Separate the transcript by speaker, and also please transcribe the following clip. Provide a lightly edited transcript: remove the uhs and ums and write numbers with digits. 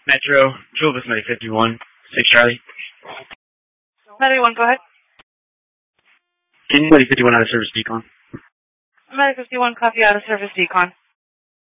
Speaker 1: Metro, Jules Medic 51, 6 Charlie.
Speaker 2: Medic 1, go ahead.
Speaker 1: Medic 51 out of service decon.
Speaker 2: Medic 51, copy out of service decon.